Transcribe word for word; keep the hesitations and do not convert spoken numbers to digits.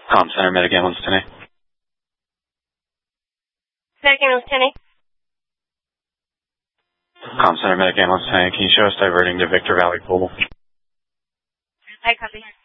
Com Center, Medic Ambulance ten A. Medic Ambulance ten A. Com Center, Medic Ambulance ten A. Can you show us diverting to Victor Valley Pool? I copy.